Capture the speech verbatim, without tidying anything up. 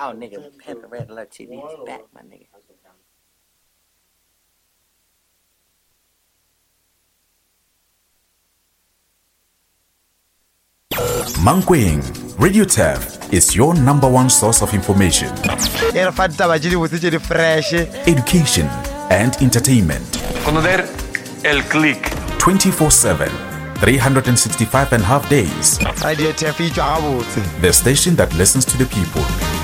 Oh, nigga, Panther Red Alert T V is back, my nigga. Mankweng Radio Tap is your number one source of information, education, and entertainment. Conocer el click. twenty-four seven, three hundred sixty-five and a half days. The station that listens to the people.